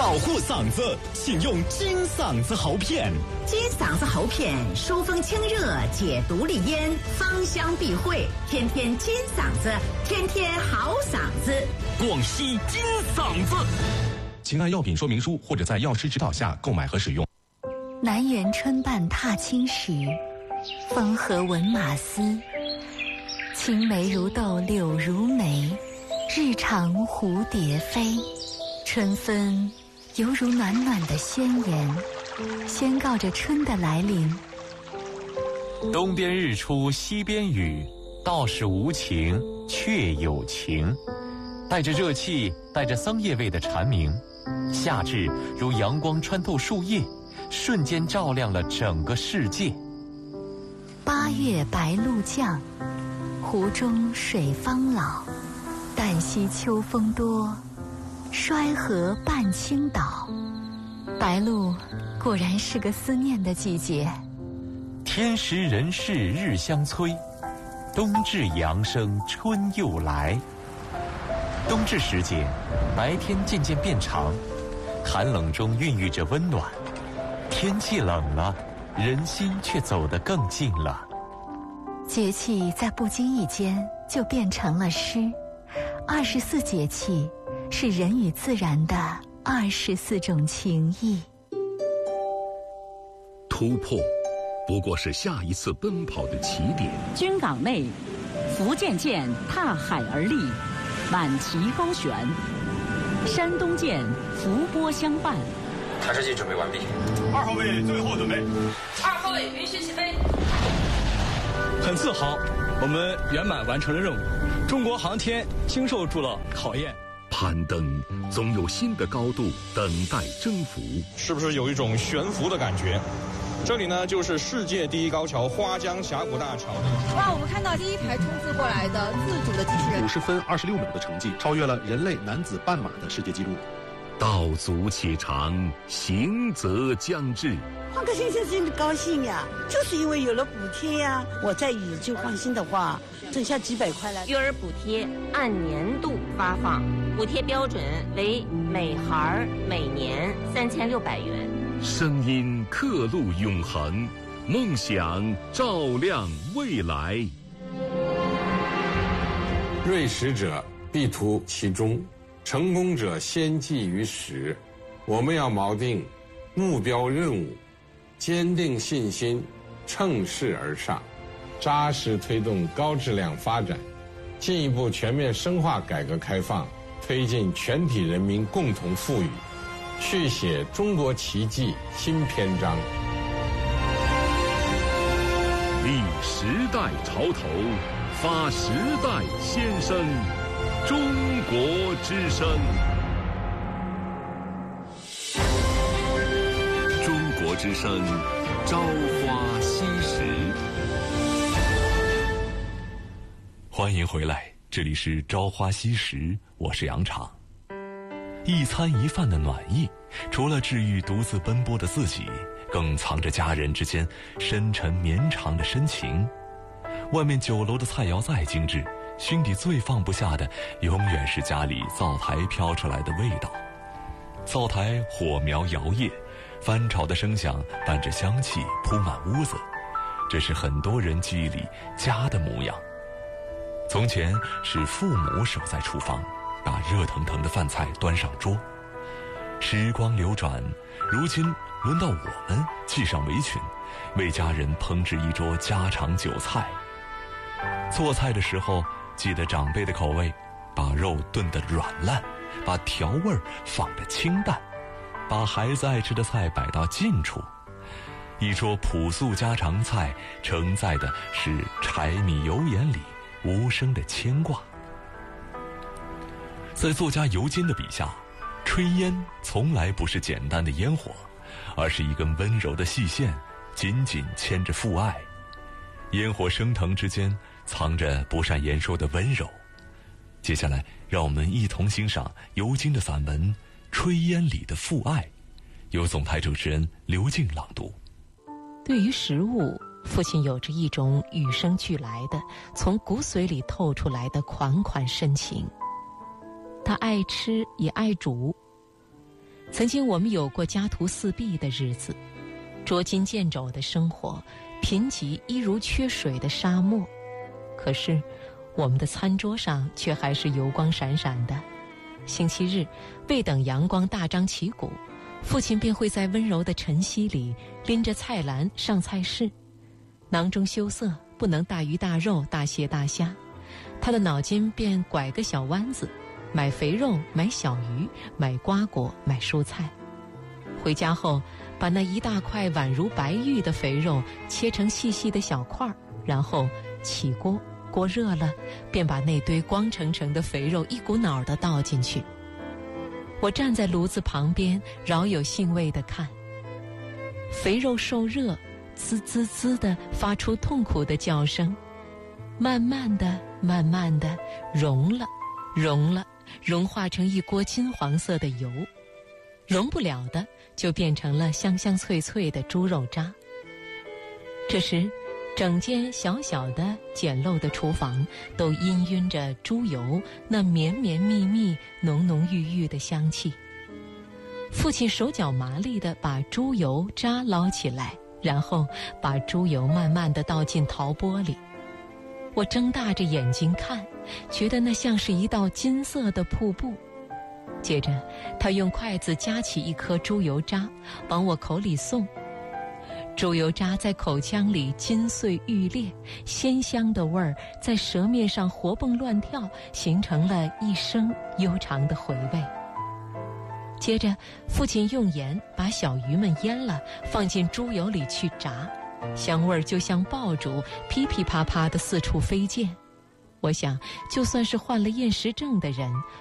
保护嗓子，请用金嗓子喉片。 金嗓子喉片疏风清热，解毒利咽，芳香避秽，天天金嗓子，天天好嗓子。 广西金嗓子，请按药品说明书或者在药师指导下购买和使用。 南园春半踏青时，风和闻马嘶。青梅如豆柳如眉，日长蝴蝶飞。春分犹如暖暖的宣言，宣告着春的来临。 东边日出西边雨，道是无晴却有晴。带着热气，带着桑叶味的蝉鸣，夏至如阳光穿透树叶，瞬间照亮了整个世界。 八月白露降，湖中水方老。旦夕秋风多，衰河半倾倒。白露果然是个思念的季节。 天时人事日相催，冬至阳生春又来。冬至时节，白天渐渐变长，寒冷中孕育着温暖。天气冷了，人心却走得更近了。 节气在不经意间就变成了诗。24节气是人与自然的24种情谊。 突破不过是下一次奔跑的起点。 军港内，福建舰踏海而立，满旗高悬；山东舰伏波相伴。 探视器准备完毕。 2号位最后准备。 2号位允许起飞。 很自豪，我们圆满完成了任务。中国航天经受住了考验。 攀登总有新的高度等待征服。 是不是有一种悬浮的感觉？这里呢，就是世界第一高桥花江峡谷大桥。 哇，我们看到第一台冲刺过来的自主的机器人 ，50分26秒的成绩，超越了人类男子半马的世界纪录。 道阻且长，行则将至。 换个先生真的高兴呀，就是因为有了补贴呀。我在宇宙换新的话，挣下几百块来。 育儿补贴按年度发放，补贴标准为每孩每年3600元。 声音刻录永恒，梦想照亮未来。 锐识者必图其中，成功者先记于始。我们要锚定目标任务，坚定信心，乘势而上，扎实推动高质量发展，进一步全面深化改革开放，推进全体人民共同富裕，续写中国奇迹新篇章。 立时代潮头，发时代先声，中国之声。中国之声，朝花夕拾。 欢迎回来，这里是朝花夕拾，我是杨昶。一餐一饭的暖意，除了治愈独自奔波的自己，更藏着家人之间深沉绵长的深情。外面酒楼的菜肴再精致，心底最放不下的永远是家里灶台飘出来的味道。灶台火苗摇曳，翻炒的声响伴着香气铺满屋子，这是很多人记忆里家的模样。从前是父母守在厨房，把热腾腾的饭菜端上桌。时光流转，如今轮到我们系上围裙，为家人烹制一桌家常酒菜。做菜的时候记得长辈的口味，把肉炖得软烂，把调味放得清淡，把孩子爱吃的菜摆到近处。一桌朴素家常菜，承载的是柴米油盐里无声的牵挂。在作家尤金的笔下，炊烟从来不是简单的烟火，而是一根温柔的细线，紧紧牵着父爱。烟火升腾之间，藏着不善言说的温柔。接下来，让我们一同欣赏尤金的散文《炊烟里的父爱》，由总台主持人刘静朗读。 对于食物，父亲有着一种与生俱来的、从骨髓里透出来的款款深情。他爱吃也爱煮， 曾经我们有过家徒四壁的日子，捉襟见肘的生活，贫瘠一如缺水的沙漠。可是我们的餐桌上却还是油光闪闪的。星期日未等阳光大张旗鼓，父亲便会在温柔的晨曦里拎着菜篮上菜市，囊中羞涩，不能大鱼大肉大蟹大虾，他的脑筋便拐个小弯子，买肥肉，买小鱼，买瓜果，买蔬菜。回家后把那一大块宛如白玉的肥肉切成细细的小块，然后起锅，锅热了便把那堆光澄澄的肥肉一股脑地倒进去。我站在炉子旁边，饶有兴味地看。肥肉受热，滋滋滋地发出痛苦的叫声，慢慢地融了，融化成一锅金黄色的油，融不了的就变成了香香脆脆的猪肉渣。这时整间小小的简陋的厨房都氤氲着猪油那绵绵密密浓浓郁郁的香气。父亲手脚麻利地把猪油渣捞起来，然后把猪油慢慢地倒进陶钵里。我睁大着眼睛看，觉得那像是一道金色的瀑布。接着他用筷子夹起一颗猪油渣往我口里送，猪油渣在口腔里金穗欲裂，鲜香的味儿在舌面上活蹦乱跳，形成了一生悠长的回味。接着父亲用盐把小鱼们腌了，放进猪油里去炸，香味儿就像爆竹噼噼啪啪地四处飞溅。我想就算是患了厌食症的人，